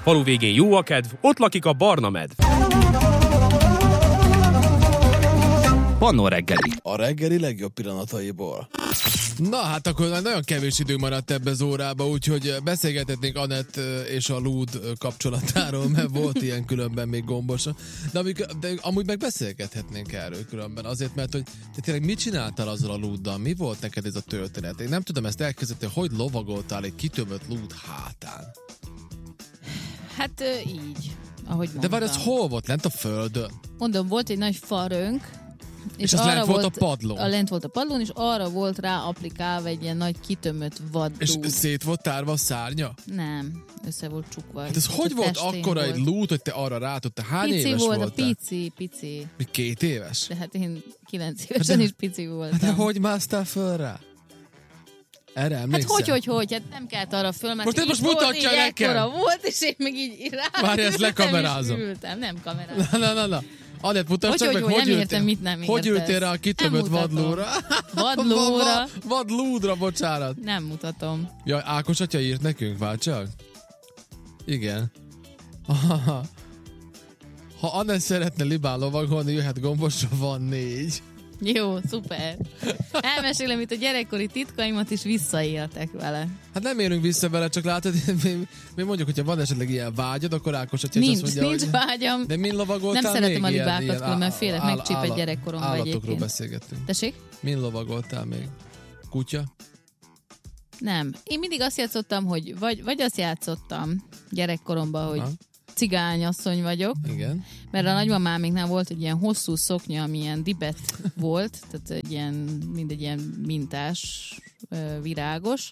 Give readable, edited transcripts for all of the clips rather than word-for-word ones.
Falu végén jó a kedv, ott lakik a barna medv. Pannó reggeli. A reggeli legjobb pillanataiból. Na hát akkor nagyon kevés idő maradt ebbe az órába, úgyhogy beszélgethetnénk Anett és a Lúd kapcsolatáról, mert volt ilyen különben még gombosa. De amúgy meg beszélgethetnénk erről különben, azért, mert hogy te tényleg mit csináltál azzal a Lúddal? Mi volt neked ez a történet? Én nem tudom ezt elkezdeni, hogy lovagoltál egy kitömött Lúd hátán. Hát így, ahogy mondtam. De várj, ez hol volt? Lent a földön? Mondom, volt egy nagy farönk, és az lent volt a padlón. Lent volt a padlón, és arra volt rá applikálva egy ilyen nagy kitömött vadlúd. És szét volt tárva a szárnya? Nem, össze volt csukva. Hát ez hogy volt akkora egy lúd, hogy te arra rátudtál? Hány pici éves volt, voltál? Pici. Mi 2 éves? De hát én 9 évesen is pici voltam. De hogy másztál föl rá? Erre emlékszel? Hát hogy? Hát nem kellett arra fölmászni. Most mutatja volt, nekem! ekkora volt, és én meg így rá. Várj, ezt lekamerázom. Nem kamerázom. Na. Anett, mutasd csak meg, hogy értem, mit nem hogy ültél rá a kitömött vadlóra? Vadlóra? Vadlúdra, bocsánat. Nem mutatom. Jaj, Ákos atya írt nekünk, várj csak. Igen. Ha Anett szeretne libán lovagolni, jöhet gombosra, van 4. Jó, szuper. Elmesélem itt a gyerekkori titkaimat, és visszaéltek vele. Hát nem érünk vissza vele, csak látod, mi mondjuk, hogyha van esetleg ilyen vágyad, akkor Ákos atya nincs, azt mondja, nincs vágyam. De min lovagoltál? Nem szeretem még a libákat, különben félek, megcsípett gyerekkoromban egyébként. Állatokról beszélgettünk. Tessék? Min lovagoltál még? Kutya? Nem. Én mindig azt játszottam, hogy vagy azt játszottam gyerekkoromban, hogy cigányasszony vagyok. Igen. Mert a nagymamáméknál volt egy ilyen hosszú szoknya, ami ilyen dibet volt, tehát mindegy ilyen mintás, virágos.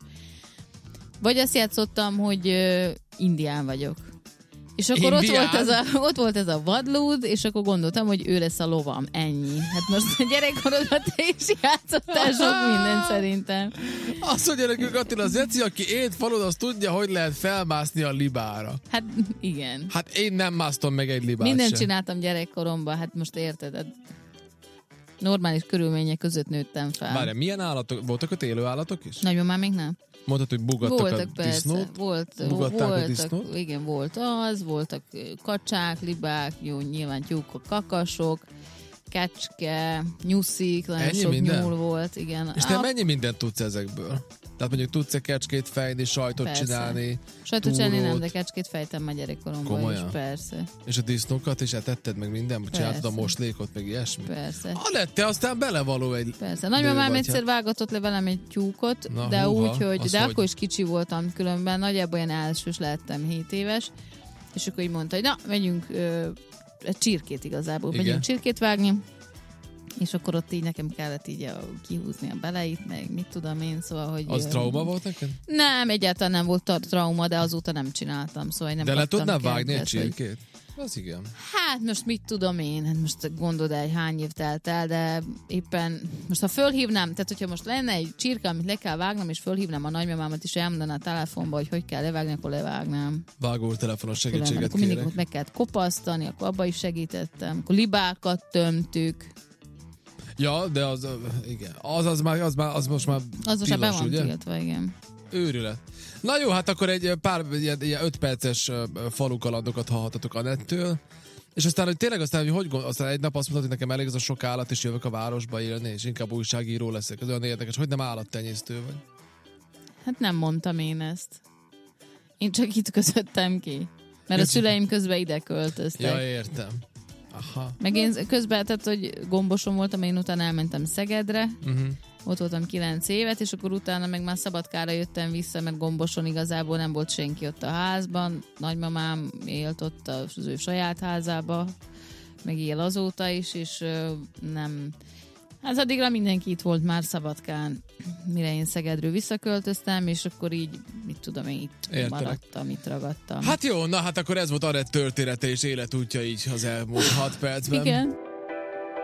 Vagy azt játszottam, hogy indián vagyok. És akkor ott volt ez a vadlúd, és akkor gondoltam, hogy ő lesz a lovam. Ennyi. Hát most a gyerekkorodban te is játszottál sok mindent szerintem. Azt mondja nekünk Attila, az Eci, aki élt falud, az tudja, hogy lehet felmászni a libára. Hát igen. Hát én nem másztam meg egy libát mindent sem. Csináltam gyerekkoromban, hát most érted. Normális körülmények között nőttem fel. Várj, milyen állatok? Voltak ott élő állatok is? Nagymamám még nem. Mondtad, hogy bugattak voltak, a disznót? Voltak, a disznót? Igen, voltak kacsák, libák, jó, nyilván tyúkok, kakasok, kecske, nyuszik, nagyon sok minden? nyúl volt, igen. És te mennyi mindent tudsz ezekből? Tehát mondjuk tudsz egy kecskét fejni, sajtot csinálni, sajtot csinálni nem, de kecskét fejtem már gyerekkoromban komolyan? is, persze. És a disznókat is etetted meg minden? Csináltad a moslékot, meg ilyesmi? Persze. Anett, te aztán belevaló egy... Persze. Nagymamám egyszer vágatott le velem egy tyúkot, de úgy, hogy akkor is kicsi voltam különben, nagyjából olyan elsős lettem, 7 éves, és akkor így mondta, hogy na, megyünk egy csirkét igazából, megyünk csirkét vágni, és akkor ott így nekem kellett így kihúzni a beleit, meg mit tudom én, szóval, hogy... Az trauma volt neked? Nem, egyáltalán nem volt trauma, de azóta nem csináltam, szóval nem. De le tudnál kedvet, vágni egy csirkét? Az igen. Hát most mit tudom én, hát most gondold el, hány év telt el, de éppen most ha fölhívnám, tehát hogyha most lenne egy csirke, amit le kell vágnom, és fölhívnám a nagymamámat, és elmondaná a telefonba, hogy kell levágni, akkor levágnám. Vágó telefonos segítséget akkor mindig ott meg kellett kopasztani, akkor abba is segítettem, akkor libákat tömtük. Ja, de az, igen, az most már tilos, be van ugye? tiltva, igen. Őrület. Na jó, hát akkor egy pár ilyen 5 perces falukalandokat hallhatatok Anettől, és aztán, hogy tényleg aztán egy nap azt mondtad, hogy nekem elég ez a sok állat, és jövök a városba élni, és inkább újságíró leszek. Ez olyan érdekes, hogy nem állattenyésztő vagy. Hát nem mondtam én ezt. Én csak itt közöttem ki. Mert a szüleim közben ide költöztek. Ja, értem. Aha. Meg én közben, tehát, hogy gombosom voltam, én utána elmentem Szegedre, ott voltam 9 évet, és akkor utána meg már Szabadkára jöttem vissza, mert Gomboson igazából nem volt senki ott a házban. Nagymamám élt ott az ő saját házába, meg él azóta is, és nem... Hát addigra mindenki itt volt már Szabadkán, mire én Szegedről visszaköltöztem, és akkor így, mit tudom én, itt maradtam, itt ragadtam. Hát jó, na hát akkor ez volt Anett története és életútja így az elmúlt 6 percben. Igen.